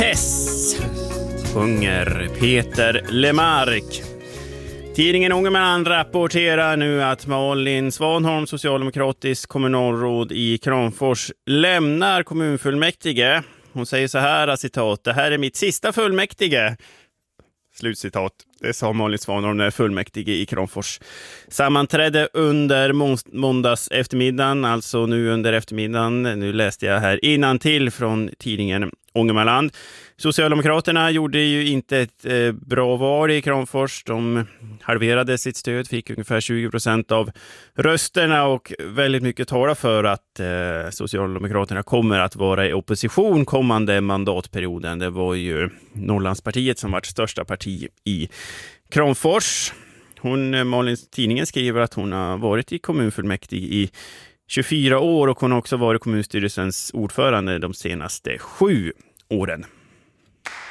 Tess sjunger Peter Lemark. Tidningen Ångermanland rapporterar nu att Malin Svanholm, socialdemokratisk kommunalråd i Kramfors, lämnar kommunfullmäktige. Hon säger så här, citat: "Det här är mitt sista fullmäktige." Slutcitat. Det sa Malin Svanholm när fullmäktige i Kramfors sammanträdde under måndags eftermiddagen, alltså nu under eftermiddagen. Nu läste jag här innantill från tidningen Ångermanland. Socialdemokraterna gjorde ju inte ett bra val i Kramfors. De halverade sitt stöd, fick ungefär 20% av rösterna och väldigt mycket talar för att Socialdemokraterna kommer att vara i opposition kommande mandatperioden. Det var ju Norrlandspartiet som var största parti i Kramfors. Tidningen skriver att hon har varit i kommunfullmäktige i 24 år och hon har också varit kommunstyrelsens ordförande de senaste 7 åren.